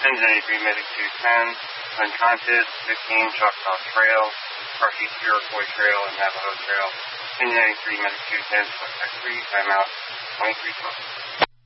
1093 Medic 210, Unconscious, 15 Choctaw Trail, Parsi Iroquois Trail, and Navajo Trail. 1093 Medic 210, Contact 3, timeout 2312.